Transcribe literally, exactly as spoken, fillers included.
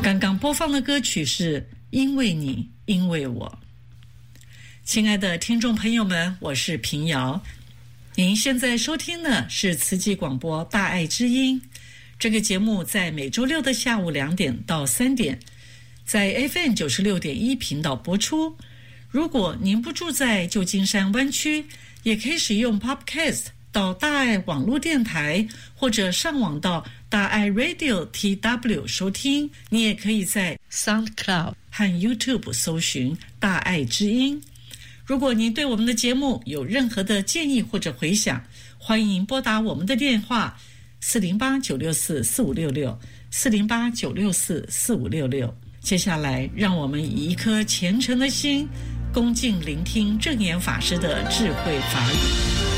刚刚播放的歌曲是因为你因为我。亲爱的听众朋友们，我是平遥，您现在收听的是慈济广播大爱之音。这个节目在每周六的下午两点到三点在 F M 九十六点一 频道播出。如果您不住在旧金山湾区，也可以使用 Podcast 到大爱网络电台，或者上网到大爱 Radio T W 收听。你也可以在 SoundCloud 和 YouTube 搜寻大爱之音。如果您对我们的节目有任何的建议或者回响，欢迎拨打我们的电话四零八九六四四五六六 四零八九六四四五六六。接下来让我们以一颗虔诚的心恭敬聆听证严法师的智慧法语。